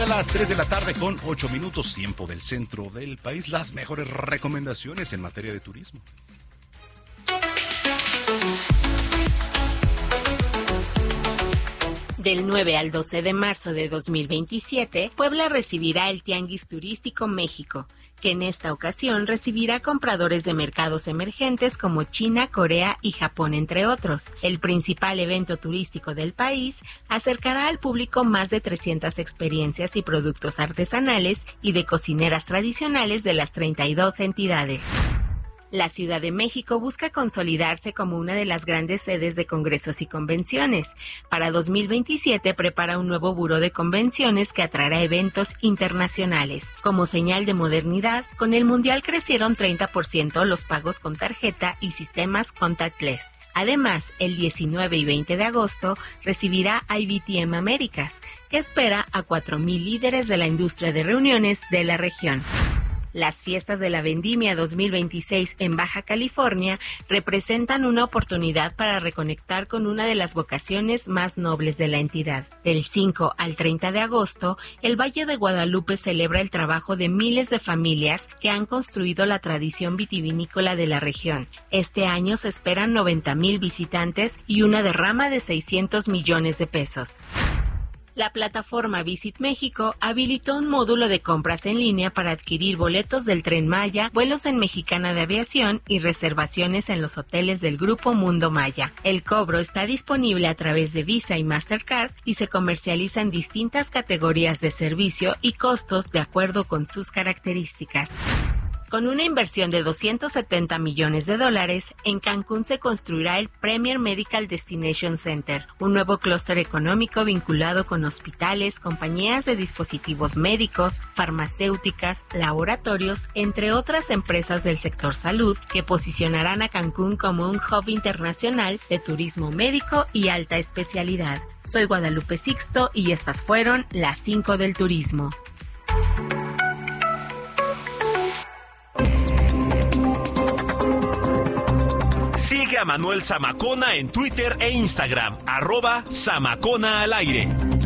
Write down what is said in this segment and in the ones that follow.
A las 3 de la tarde con 8 minutos, tiempo del centro del país, las mejores recomendaciones en materia de turismo. Del 9 al 12 de marzo de 2027, Puebla recibirá el Tianguis Turístico México, que en esta ocasión recibirá compradores de mercados emergentes como China, Corea y Japón, entre otros. El principal evento turístico del país acercará al público más de 300 experiencias y productos artesanales y de cocineras tradicionales de las 32 entidades. La Ciudad de México busca consolidarse como una de las grandes sedes de congresos y convenciones. Para 2027 prepara un nuevo buró de convenciones que atraerá eventos internacionales. Como señal de modernidad, con el Mundial crecieron 30% los pagos con tarjeta y sistemas contactless. Además, el 19 y 20 de agosto recibirá IBTM Américas, que espera a 4,000 líderes de la industria de reuniones de la región. Las fiestas de la Vendimia 2026 en Baja California representan una oportunidad para reconectar con una de las vocaciones más nobles de la entidad. Del 5 al 30 de agosto, el Valle de Guadalupe celebra el trabajo de miles de familias que han construido la tradición vitivinícola de la región. Este año se esperan 90,000 visitantes y una derrama de 600 millones de pesos. La plataforma Visit México habilitó un módulo de compras en línea para adquirir boletos del Tren Maya, vuelos en Mexicana de Aviación y reservaciones en los hoteles del Grupo Mundo Maya. El cobro está disponible a través de Visa y Mastercard y se comercializa en distintas categorías de servicio y costos de acuerdo con sus características. Con una inversión de $270 millones, en Cancún se construirá el Premier Medical Destination Center, un nuevo clúster económico vinculado con hospitales, compañías de dispositivos médicos, farmacéuticas, laboratorios, entre otras empresas del sector salud, que posicionarán a Cancún como un hub internacional de turismo médico y alta especialidad. Soy Guadalupe Sixto y estas fueron las 5 del turismo. Sigue a Manuel Zamacona en Twitter e Instagram, @Zamacona al aire.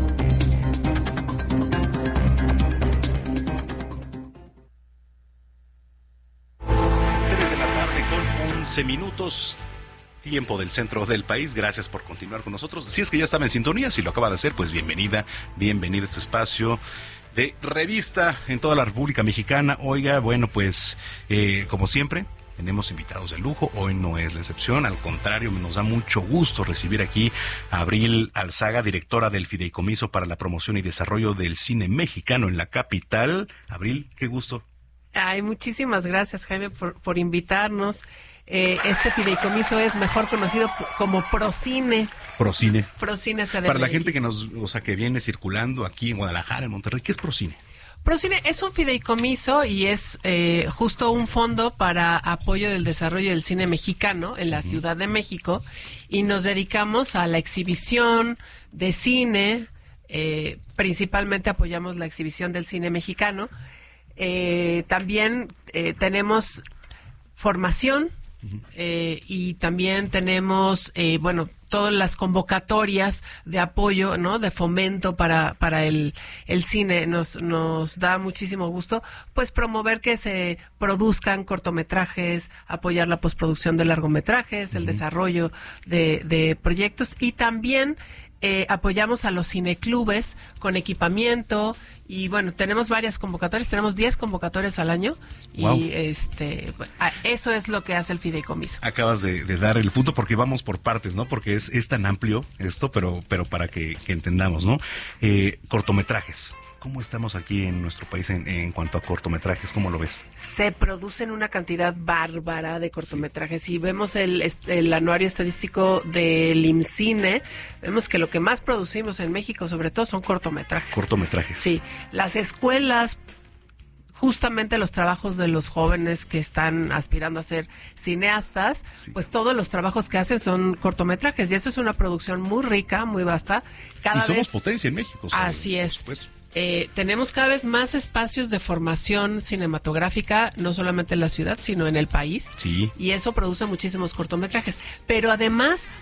3 de la tarde con 11 minutos. Tiempo del centro del país, gracias por continuar con nosotros. Si es que ya estaba en sintonía, si lo acaba de hacer, pues bienvenida a este espacio de revista en toda la República Mexicana. Oiga, bueno, pues como siempre, tenemos invitados de lujo, hoy no es la excepción, al contrario, nos da mucho gusto recibir aquí a Abril Alzaga, directora del Fideicomiso para la Promoción y Desarrollo del Cine Mexicano en la capital. Abril, qué gusto. Ay, muchísimas gracias, Jaime, por invitarnos. Este fideicomiso es mejor conocido como Procine. Procine. Procine CDMX. Para la gente que viene circulando aquí en Guadalajara, en Monterrey, ¿qué es Procine? Procine es un fideicomiso y es justo un fondo para apoyo del desarrollo del cine mexicano en la Ciudad de México, y nos dedicamos a la exhibición de cine, principalmente apoyamos la exhibición del cine mexicano. También tenemos formación y también tenemos, todas las convocatorias de apoyo, ¿no? De fomento para el cine. Nos da muchísimo gusto, pues, promover que se produzcan cortometrajes, apoyar la postproducción de largometrajes, el desarrollo de proyectos, y también apoyamos a los cineclubes con equipamiento. Y bueno, tenemos varias convocatorias, tenemos 10 convocatorias al año. Wow. Y eso es lo que hace el fideicomiso. Acabas de dar el punto, porque vamos por partes, ¿no? Porque es tan amplio esto, pero para que entendamos, ¿no? Cortometrajes. ¿Cómo estamos aquí en nuestro país en cuanto a cortometrajes? ¿Cómo lo ves? Se producen una cantidad bárbara de cortometrajes. Si vemos el anuario estadístico del IMCINE, vemos que lo que más producimos en México, sobre todo, son cortometrajes. Cortometrajes. Sí. Las escuelas, justamente los trabajos de los jóvenes que están aspirando a ser cineastas, sí, pues todos los trabajos que hacen son cortometrajes, y eso es una producción muy rica, muy vasta. Y somos potencia en México. Así es. Tenemos cada vez más espacios de formación cinematográfica, no solamente en la ciudad, sino en el país. Sí. Y eso produce muchísimos cortometrajes. Pero además,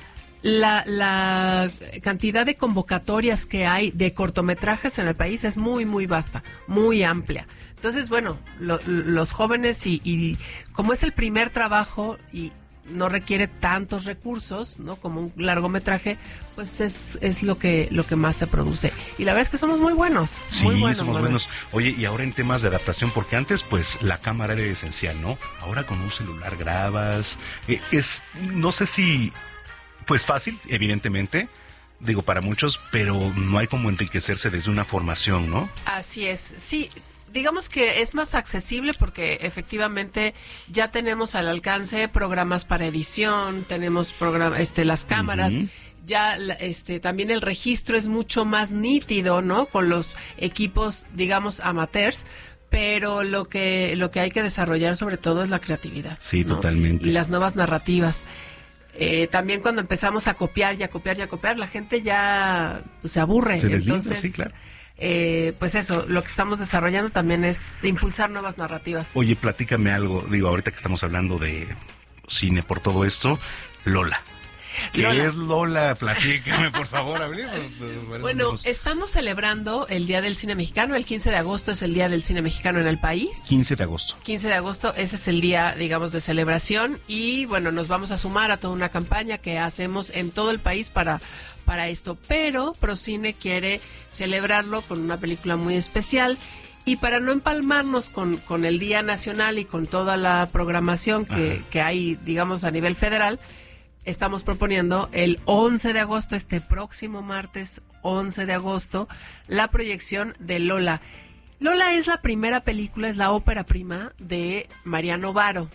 la cantidad de convocatorias que hay de cortometrajes en el país es muy, muy vasta, muy amplia. Entonces, bueno, los jóvenes y como es el primer trabajo y no requiere tantos recursos, ¿no? Como un largometraje, pues es lo que más se produce. Y la verdad es que somos muy buenos. Sí, muy buenos, somos buenos. Oye, y ahora en temas de adaptación, porque antes, pues, la cámara era esencial, ¿no? Ahora con un celular grabas. No sé si, pues fácil, evidentemente, digo, para muchos, pero no hay como enriquecerse desde una formación, ¿no? Así es, sí. Digamos que es más accesible porque efectivamente ya tenemos al alcance programas para edición, tenemos las cámaras, ya también el registro es mucho más nítido, ¿no? Con los equipos, digamos, amateurs, pero lo que hay que desarrollar sobre todo es la creatividad. Sí, ¿no? totalmente. Y las nuevas narrativas. También cuando empezamos a copiar, la gente ya se aburre. Se deslinda, entonces, sí, claro. Pues eso, lo que estamos desarrollando también es de impulsar nuevas narrativas. Oye, platícame algo, digo, ahorita que estamos hablando de cine por todo esto, Lola. ¿Qué es Lola? Platícame, por favor, hablemos. Bueno, estamos celebrando el Día del Cine Mexicano. El 15 de agosto es el Día del Cine Mexicano en el país. 15 de agosto. 15 de agosto, ese es el día, digamos, de celebración. Y bueno, nos vamos a sumar a toda una campaña que hacemos en todo el país para esto. Pero Procine quiere celebrarlo con una película muy especial. Y para no empalmarnos con el Día Nacional y con toda la programación que hay, digamos, a nivel federal, estamos proponiendo el 11 de agosto, este próximo martes 11 de agosto, la proyección de Lola. Lola es la primera película, es la ópera prima de Mariano Varo,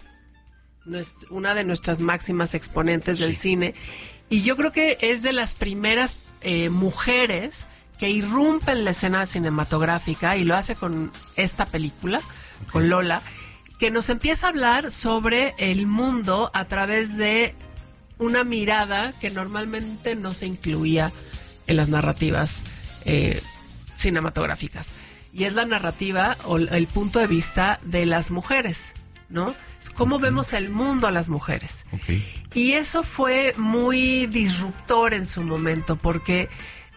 una de nuestras máximas exponentes del cine. Y yo creo que es de las primeras mujeres que irrumpen la escena cinematográfica y lo hace con esta película, con Lola, que nos empieza a hablar sobre el mundo a través de una mirada que normalmente no se incluía en las narrativas cinematográficas. Y es la narrativa o el punto de vista de las mujeres, ¿no? Es cómo vemos el mundo a las mujeres. Y eso fue muy disruptor en su momento, porque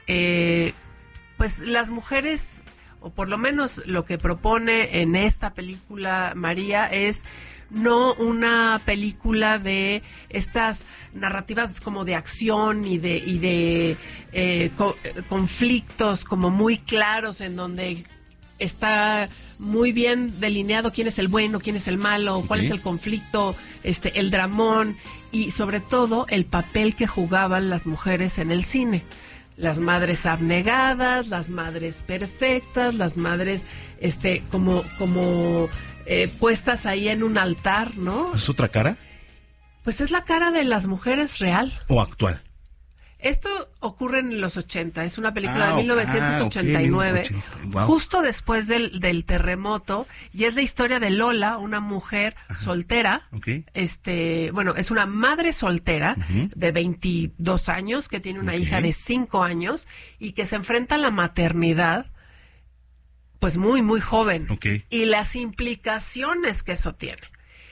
pues las mujeres, o por lo menos lo que propone en esta película María, es no una película de estas narrativas como de acción y de conflictos como muy claros, en donde está muy bien delineado quién es el bueno, quién es el malo, cuál es el conflicto, el dramón y sobre todo el papel que jugaban las mujeres en el cine. Las madres abnegadas, las madres perfectas, las madres como puestas ahí en un altar, ¿no? ¿Es otra cara? Pues es la cara de las mujeres real. ¿O actual? Esto ocurre en los 80, es una película de 1989, wow. Justo después del terremoto, y es la historia de Lola, una mujer soltera, bueno, es una madre soltera de 22 años, que tiene una hija de 5 años, y que se enfrenta a la maternidad, pues muy, muy joven, y las implicaciones que eso tiene.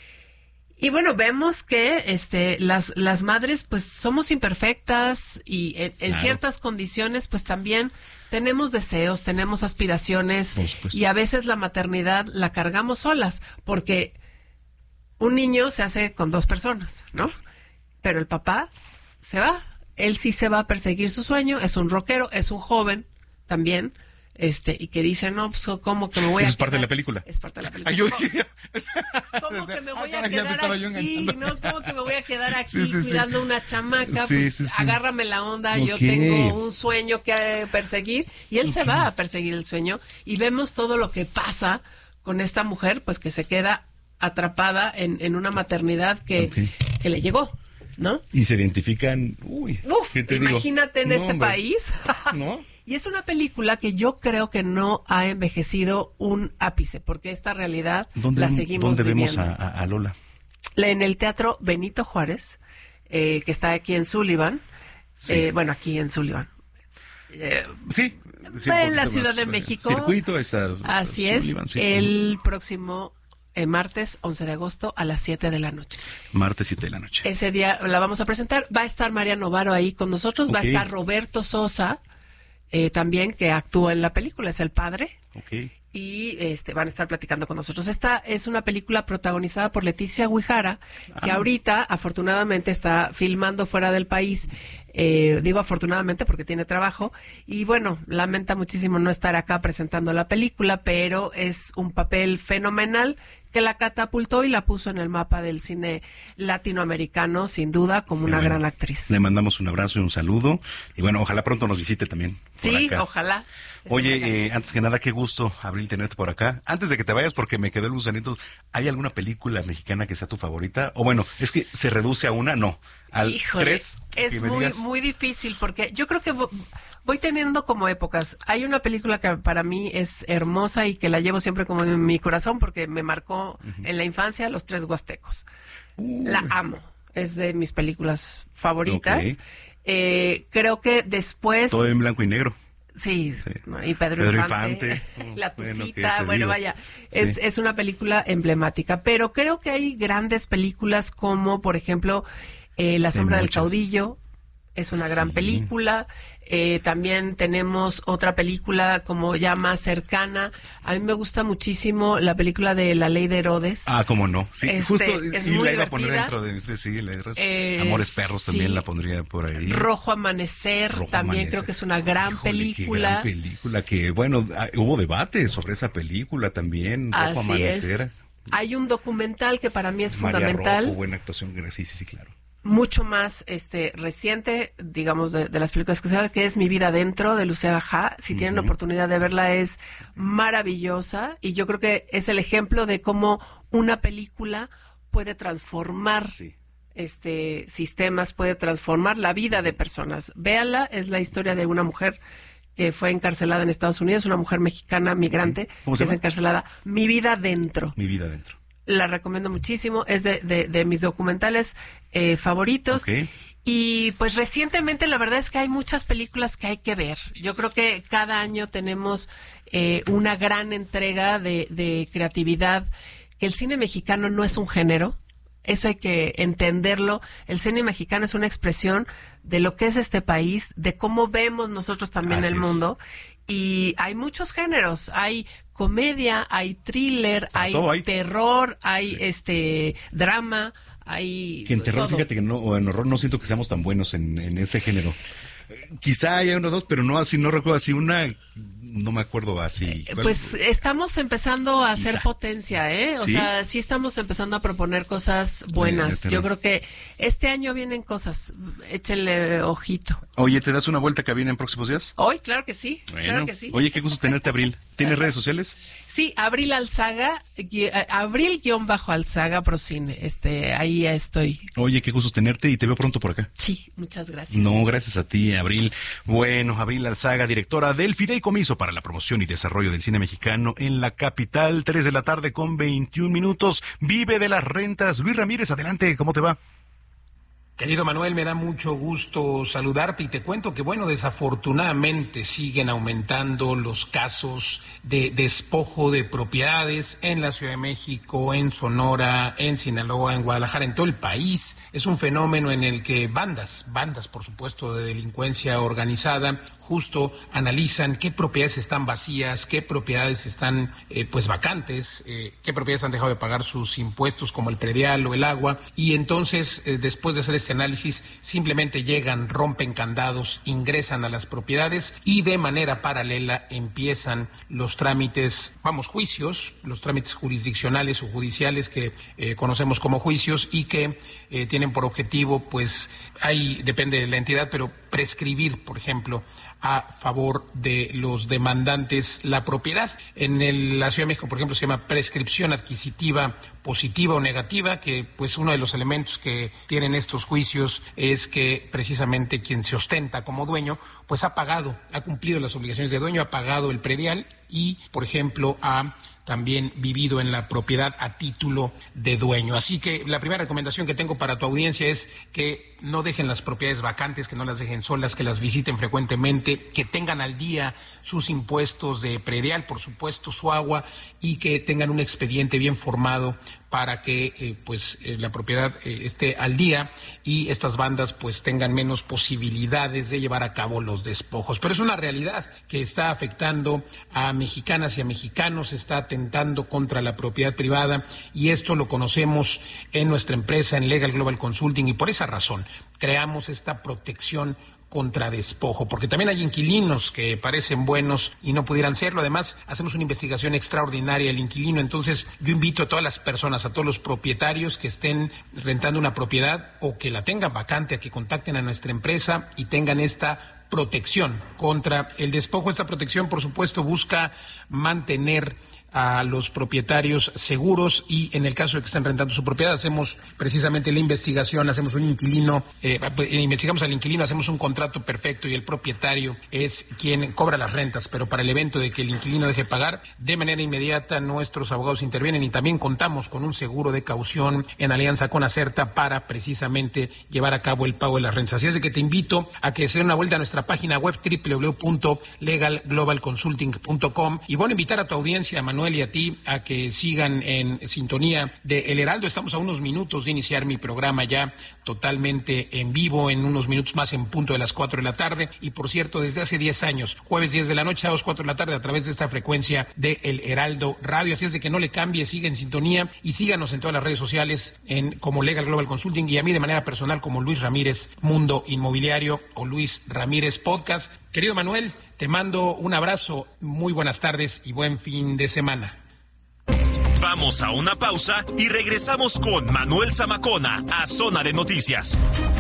Y bueno, vemos que las madres pues somos imperfectas y en ciertas condiciones pues también tenemos deseos, tenemos aspiraciones y a veces la maternidad la cargamos solas porque un niño se hace con 2 personas, ¿no? Pero el papá se va, él sí se va a perseguir su sueño, es un rockero, es un joven también. Y que dice, no, pues, ¿cómo que me voy a quedar? Es parte de la película. Es parte de la película. ¿Cómo que me voy a quedar aquí? ¿No? ¿Cómo que me voy a quedar aquí cuidando una chamaca? Pues agárrame la onda, yo tengo un sueño que perseguir. Y él se va a perseguir el sueño. Y vemos todo lo que pasa con esta mujer, pues que se queda atrapada en una maternidad que le llegó, ¿no? Y se identifican, imagínate en este país. ¿No? Y es una película que yo creo que no ha envejecido un ápice, porque esta realidad la seguimos viviendo. ¿Dónde vemos a Lola? En el Teatro Benito Juárez, que está aquí en Sullivan. Bueno, aquí en Sullivan. En la Ciudad de México. Circuito está. Así Sullivan, es, el próximo martes 11 de agosto a las 7 de la noche. Martes 7 de la noche. Ese día la vamos a presentar. Va a estar María Novaro ahí con nosotros. Va a Ok. estar Roberto Sosa, también, que actúa en la película, es el padre. Ok. Y van a estar platicando con nosotros. Esta es una película protagonizada por Leticia Guijara, que ahorita afortunadamente está filmando fuera del país. Digo afortunadamente porque tiene trabajo y bueno, lamenta muchísimo no estar acá presentando la película, pero es un papel fenomenal que la catapultó y la puso en el mapa del cine latinoamericano, sin duda, como una gran actriz. Le mandamos un abrazo y un saludo. Y bueno, ojalá pronto nos visite también. por Sí, acá. ojalá. Oye, antes que nada, qué gusto, Abril, tenerte por acá. Antes de que te vayas, porque me quedó el gusanito, ¿hay alguna película mexicana que sea tu favorita? O bueno, es que se reduce a una, no. Al Híjole, 3. es muy difícil porque yo creo que voy teniendo como épocas. Hay una película que para mí es hermosa y que la llevo siempre como en mi corazón porque me marcó en la infancia, Los Tres Huastecos. La amo, es de mis películas favoritas. Ok. Creo que después... Todo en blanco y negro. Sí, Sí. ¿no? Y Pedro Infante. La Bueno, ¿qué Tucita, te bueno, digo? vaya, Sí. es una película emblemática, pero creo que hay grandes películas como, por ejemplo, La Sombra del muchas. Caudillo, es una gran Sí. película. También tenemos otra película como ya más cercana. A mí me gusta muchísimo la película de La Ley de Herodes. Ah, cómo no. Sí, justo es sí, muy la iba a poner divertida. dentro de mis tres, sí, la de Amores Perros también sí. la pondría por ahí. Rojo Amanecer, Rojo también Amanecer. creo que es una gran Híjole, película. Qué gran película que, bueno, hubo debate sobre esa película también, Rojo Así Amanecer. es. Hay un documental que para mí es María fundamental, Rojo, buena actuación, sí, claro. mucho más reciente, digamos, de las películas que se ve, que es Mi Vida Dentro, de Lucía Bajá. Si tienen la oportunidad de verla, es maravillosa y yo creo que es el ejemplo de cómo una película puede transformar Sí. sistemas, puede transformar la vida de personas. Véanla, es la historia de una mujer que fue encarcelada en Estados Unidos, una mujer mexicana migrante ¿Cómo se que es llama? encarcelada. Mi Vida Dentro. Mi vida dentro. La recomiendo muchísimo, es de mis documentales favoritos. Ok. Y pues recientemente la verdad es que hay muchas películas que hay que ver. Yo creo que cada año tenemos una gran entrega de creatividad, que el cine mexicano no es un género. Eso hay que entenderlo. El cine mexicano es una expresión de lo que es este país, de cómo vemos nosotros también Así el es. mundo. Y hay muchos géneros. Hay comedia, hay thriller, hay todo hay. terror, hay drama, hay Que en terror, todo. fíjate que no, o en horror no siento que seamos tan buenos en ese género. Quizá haya uno o dos, pero no así, no recuerdo así una, no me acuerdo así. Pues estamos empezando a hacer Quizá. potencia, ¿eh? O ¿Sí? sea, sí estamos empezando a proponer cosas buenas. Bueno, Yo creo que este año vienen cosas. Échenle ojito. Oye, ¿te das una vuelta a cabina en próximos días? Hoy, claro que sí. Bueno. Claro que sí. Oye, qué gusto tenerte, Abril. ¿Tienes redes sociales? Sí, Abril Alzaga, Abril-Alzaga Procine. Ahí estoy. Oye, qué gusto tenerte y te veo pronto por acá. Sí, muchas gracias. No, gracias a ti, Abril. Bueno, Abril Alzaga, directora del Fideicomiso para la Promoción y Desarrollo del Cine Mexicano en la capital, 3 de la tarde con 21 minutos. Vive de las rentas. Luis Ramírez, adelante, ¿cómo te va? Querido Manuel, me da mucho gusto saludarte y te cuento que, bueno, desafortunadamente siguen aumentando los casos de despojo de propiedades en la Ciudad de México, en Sonora, en Sinaloa, en Guadalajara, en todo el país. Es un fenómeno en el que bandas, por supuesto, de delincuencia organizada, justo analizan qué propiedades están vacías, qué propiedades están pues vacantes, qué propiedades han dejado de pagar sus impuestos como el predial o el agua, y entonces después de hacer este análisis simplemente llegan, rompen candados, ingresan a las propiedades y de manera paralela empiezan los trámites, juicios, los trámites jurisdiccionales o judiciales que conocemos como juicios y que tienen por objetivo, pues ahí depende de la entidad, pero prescribir, por ejemplo, a favor de los demandantes la propiedad. En la Ciudad de México, por ejemplo, se llama prescripción adquisitiva positiva o negativa, que pues uno de los elementos que tienen estos juicios es que precisamente quien se ostenta como dueño, pues ha cumplido las obligaciones de dueño, ha pagado el predial y, por ejemplo, ha también vivido en la propiedad a título de dueño. Así que la primera recomendación que tengo para tu audiencia es que no dejen las propiedades vacantes, que no las dejen solas, que las visiten frecuentemente, que tengan al día sus impuestos de predial, por supuesto, su agua, y que tengan un expediente bien formado para que la propiedad esté al día y estas bandas pues tengan menos posibilidades de llevar a cabo los despojos. Pero es una realidad que está afectando a mexicanas y a mexicanos, está atentando contra la propiedad privada, y esto lo conocemos en nuestra empresa, en Legal Global Consulting, y por esa razón creamos esta protección contra despojo, porque también hay inquilinos que parecen buenos y no pudieran serlo. Además, hacemos una investigación extraordinaria del inquilino. Entonces, yo invito a todas las personas, a todos los propietarios que estén rentando una propiedad o que la tengan vacante, a que contacten a nuestra empresa y tengan esta protección contra el despojo. Esta protección, por supuesto, busca mantener a los propietarios seguros, y en el caso de que estén rentando su propiedad hacemos precisamente la investigación, hacemos un inquilino, investigamos al inquilino, hacemos un contrato perfecto y el propietario es quien cobra las rentas, pero para el evento de que el inquilino deje pagar, de manera inmediata nuestros abogados intervienen, y también contamos con un seguro de caución en alianza con Acerta para precisamente llevar a cabo el pago de las rentas. Así es de que te invito a que se den una vuelta a nuestra página web www.legalglobalconsulting.com, y bueno, invitar a tu audiencia, Manuel, y a ti, a que sigan en sintonía de El Heraldo. Estamos a unos minutos de iniciar mi programa ya totalmente en vivo, en unos minutos más en punto de las 4 de la tarde, y por cierto, desde hace 10 años, jueves 10 de la noche a las 4 de la tarde, a través de esta frecuencia de El Heraldo Radio. Así es de que no le cambie, siga en sintonía y síganos en todas las redes sociales como Legal Global Consulting, y a mí de manera personal como Luis Ramírez Mundo Inmobiliario o Luis Ramírez Podcast. Querido Manuel, te mando un abrazo, muy buenas tardes y buen fin de semana. Vamos a una pausa y regresamos con Manuel Zamacona a Zona de Noticias.